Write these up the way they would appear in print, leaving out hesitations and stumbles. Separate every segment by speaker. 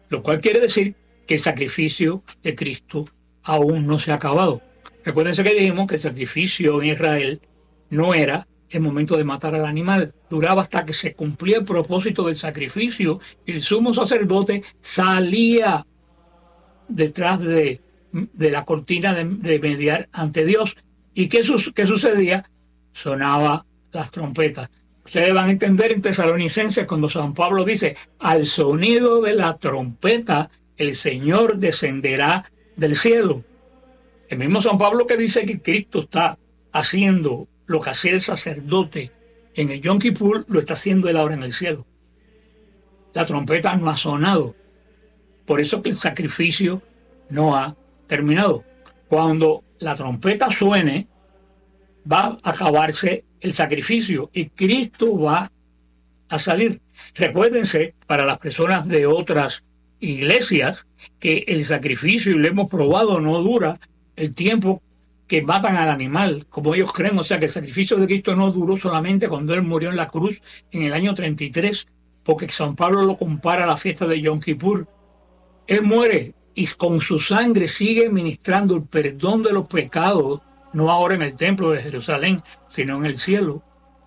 Speaker 1: lo cual quiere decir que el sacrificio de Cristo aún no se ha acabado. Recuérdense que dijimos que el sacrificio en Israel no era el momento de matar al animal, duraba hasta que se cumplía el propósito del sacrificio y el sumo sacerdote salía detrás de la cortina de mediar ante Dios. ¿Y qué sucedía? Sonaba las trompetas. Ustedes van a entender en Tesalonicenses cuando San Pablo dice: al sonido de la trompeta el Señor descenderá del cielo. El mismo San Pablo que dice que Cristo está haciendo lo que hacía el sacerdote en el Yom Kippur, lo está haciendo él ahora en el cielo. La trompeta no ha sonado. Por eso que el sacrificio no ha terminado. Cuando la trompeta suene, va a acabarse el sacrificio y Cristo va a salir. Recuérdense, para las personas de otras iglesias, que el sacrificio, y lo hemos probado, no dura el tiempo que matan al animal, como ellos creen. O sea, que el sacrificio de Cristo no duró solamente cuando Él murió en la cruz en el año 33, porque San Pablo lo compara a la fiesta de Yom Kippur. Él muere y con su sangre sigue ministrando el perdón de los pecados, no ahora en el templo de Jerusalén, sino en el cielo.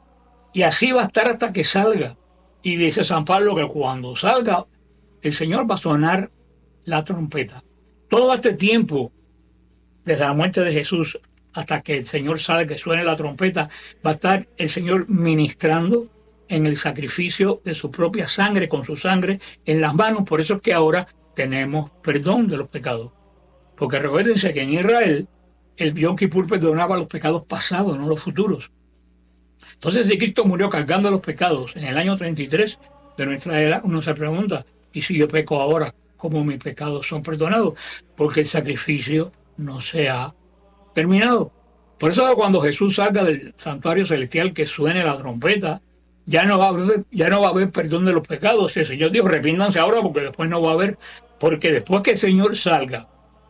Speaker 1: Y así va a estar hasta que salga. Y dice San Pablo que cuando salga, el Señor va a sonar la trompeta. Todo este tiempo, desde la muerte de Jesús hasta que el Señor salga, que suene la trompeta, va a estar el Señor ministrando en el sacrificio de su propia sangre, con su sangre en las manos. Por eso es que ahora tenemos perdón de los pecados. Porque recuérdense que en Israel el Yom Kippur perdonaba los pecados pasados, no los futuros. Entonces, si Cristo murió cargando los pecados en el año 33 de nuestra era, uno se pregunta: ¿y si yo peco ahora, cómo mis pecados son perdonados? Porque el sacrificio no se ha terminado. Por eso cuando Jesús salga del santuario celestial, que suene la trompeta, ya no va a haber perdón de los pecados. El Señor dijo: arrepiéntanse ahora, porque después no va a haber. Porque después que el Señor salga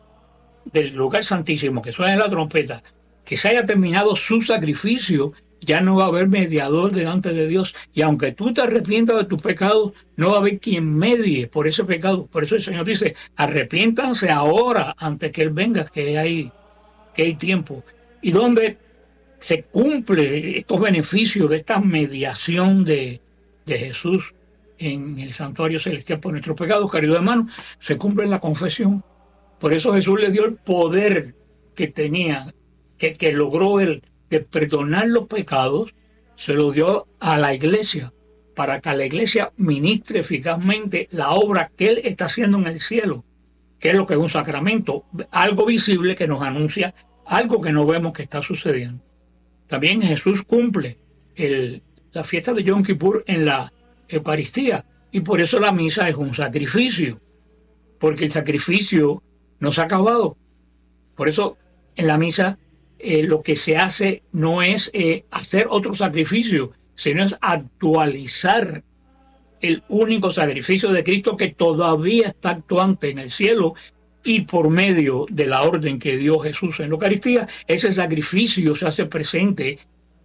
Speaker 1: del lugar santísimo, que suene la trompeta, que se haya terminado su sacrificio, ya no va a haber mediador delante de Dios. Y aunque tú te arrepientas de tus pecados, no va a haber quien medie por ese pecado. Por eso el Señor dice: arrepiéntanse ahora, antes que Él venga, que hay tiempo. Y donde se cumple estos beneficios de esta mediación de Jesús en el santuario celestial por nuestros pecados, queridos hermanos, se cumple en la confesión. Por eso Jesús le dio el poder que tenía, que logró él, de perdonar los pecados, se lo dio a la iglesia, para que la iglesia ministre eficazmente la obra que Él está haciendo en el cielo, que es lo que es un sacramento, algo visible que nos anuncia algo que no vemos que está sucediendo. También Jesús cumple la fiesta de Yom Kippur en la Eucaristía, y por eso la misa es un sacrificio, porque el sacrificio no se ha acabado. Por eso en la misa lo que se hace no es hacer otro sacrificio, sino es actualizar el único sacrificio de Cristo que todavía está actuante en el cielo, y por medio de la orden que dio Jesús en la Eucaristía, ese sacrificio se hace presente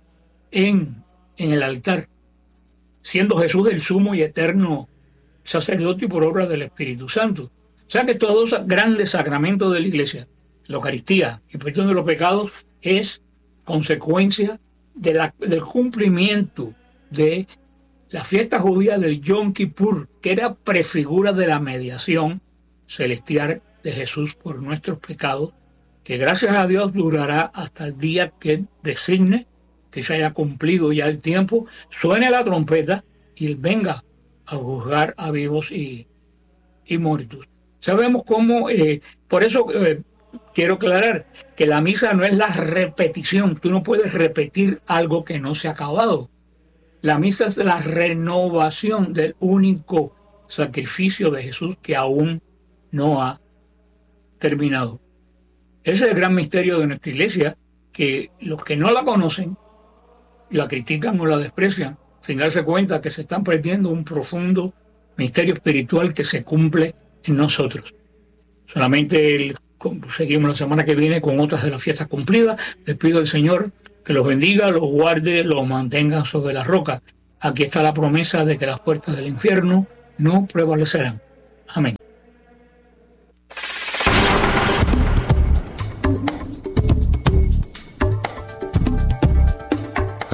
Speaker 1: en el altar, siendo Jesús el sumo y eterno sacerdote y por obra del Espíritu Santo. O sea que todos los grandes sacramentos de la Iglesia, la Eucaristía y el perdón de los pecados, es consecuencia del cumplimiento de la fiesta judía del Yom Kippur, que era prefigura de la mediación celestial de Jesús por nuestros pecados, que gracias a Dios durará hasta el día que designe, que se haya cumplido ya el tiempo, suene la trompeta y Él venga a juzgar a vivos y muertos. Sabemos cómo, por eso quiero aclarar que la misa no es la repetición. Tú no puedes repetir algo que no se ha acabado. La misa es la renovación del único sacrificio de Jesús que aún no ha terminado. Ese es el gran misterio de nuestra iglesia, que los que no la conocen, la critican o la desprecian, sin darse cuenta que se están perdiendo un profundo misterio espiritual que se cumple en nosotros. Solamente seguimos la semana que viene con otras de las fiestas cumplidas. Les pido al Señor que los bendiga, los guarde, los mantenga sobre la roca. Aquí está la promesa de que las puertas del infierno no prevalecerán. Amén.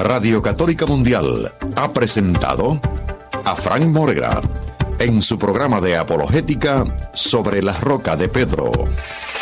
Speaker 2: Radio Católica Mundial ha presentado a Frank Morera en su programa de apologética sobre la roca de Pedro.